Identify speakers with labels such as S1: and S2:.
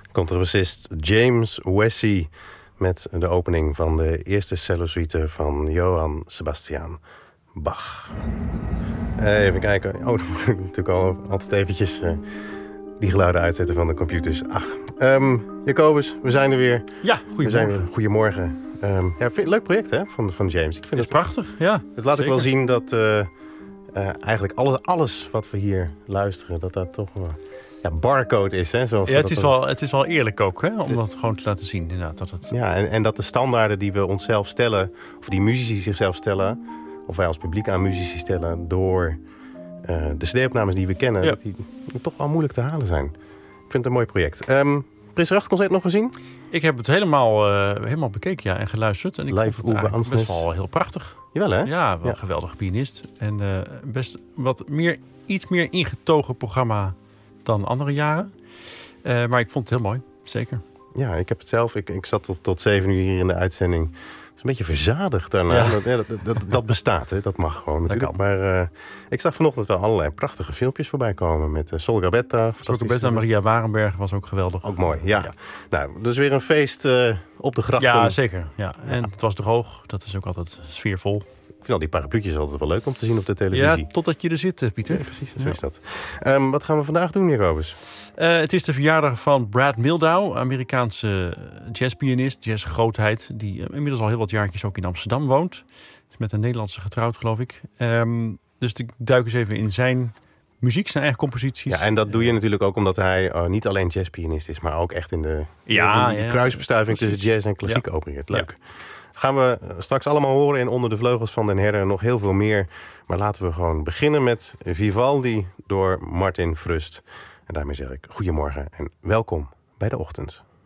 S1: Contrabassist James Wessey met de opening van de eerste cellosuite van Johann Sebastian Bach. Even kijken. Oh, dan moet ik natuurlijk altijd eventjes die geluiden uitzetten van de computers. Jacobus, we zijn er weer.
S2: Ja, goedemorgen.
S1: Goedemorgen. Leuk project hè, van James. Ik vind
S2: het prachtig, ja.
S1: Het laat ook wel zien dat eigenlijk alles wat we hier luisteren, dat toch barcode is. Hè,
S2: het is wel eerlijk ook, hè, om dat gewoon te laten zien. Inderdaad, dat het...
S1: Ja, en dat de standaarden die we onszelf stellen, of die muzici zichzelf stellen, of wij als publiek aan muzici stellen, door de cd-opnames die we kennen, dat die toch wel moeilijk te halen zijn. Ik vind het een mooi project. Prins Racht-concert nog gezien?
S2: Ik heb het helemaal bekeken en geluisterd. En ik vond het best wel heel prachtig.
S1: Jawel, hè?
S2: Ja, wel een geweldige pianist. En best iets meer ingetogen programma dan andere jaren. Maar ik vond het heel mooi, zeker.
S1: Ja, ik heb het zelf. Ik zat tot 7 uur hier in de uitzending. Is een beetje verzadigd daarna. Ja. Dat bestaat, hè? Dat mag gewoon natuurlijk. Maar ik zag vanochtend wel allerlei prachtige filmpjes voorbij komen. Met Sol Gabetta.
S2: Maria Warenberg was ook geweldig.
S1: Ook mooi, ja. Nou, dus weer een feest op de grachten.
S2: Ja, zeker. Ja. En het was droog. Dat is ook altijd sfeervol.
S1: Ik vind al die parapluutjes altijd wel leuk om te zien op de televisie.
S2: Ja, totdat je er zit, Pieter.
S1: Ja, precies, zo is dat. Wat gaan we vandaag doen, Jacobus?
S2: Het is de verjaardag van Brad Mehldau, Amerikaanse jazzpianist, jazzgrootheid, die inmiddels al heel wat jaartjes ook in Amsterdam woont. Is met een Nederlandse getrouwd, geloof ik. Dus ik duik eens even in zijn muziek, zijn eigen composities.
S1: Ja, en dat doe je natuurlijk ook omdat hij niet alleen jazzpianist is, maar ook echt in de kruisbestuiving tussen jazz en klassiek opereert. Leuk. Ja. Gaan we straks allemaal horen in Onder de Vleugels van den Herder nog heel veel meer. Maar laten we gewoon beginnen met Vivaldi door Martin Frust. En daarmee zeg ik goedemorgen en welkom bij de ochtend.